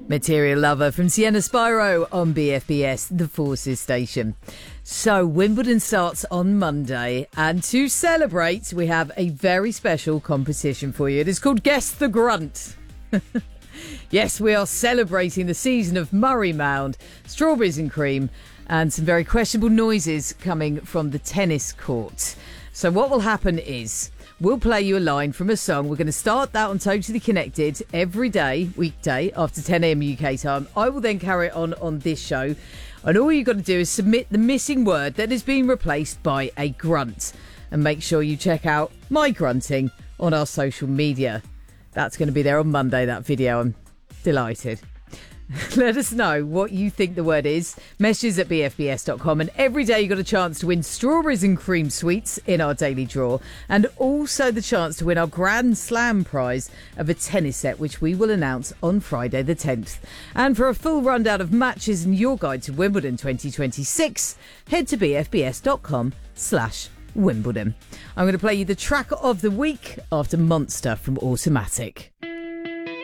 Material Lover from Sienna Spyro on BFBS, the Forces station. So, Wimbledon starts on Monday, and to celebrate, we have a very special competition for you. It is called Guess the Grunt. Yes, we are celebrating the season of Murray Mound, strawberries and cream, and some very questionable noises coming from the tennis court. So what will happen is we'll play you a line from a song. We're going to start that on Totally Connected every day, weekday, after 10 a.m. UK time. I will then carry it on this show. And all you've got to do is submit the missing word that is being replaced by a grunt. And make sure you check out my grunting on our social media. That's going to be there on Monday, that video. I'm delighted. Let us know what you think the word is. Messages at bfbs.com. And every day you got a chance to win strawberries and cream sweets in our daily draw. And also the chance to win our Grand Slam prize of a tennis set, which we will announce on Friday the 10th. And for a full rundown of matches and your guide to Wimbledon 2026, head to bfbs.com/Wimbledon. I'm going to play you the track of the week after Monster from Automatic.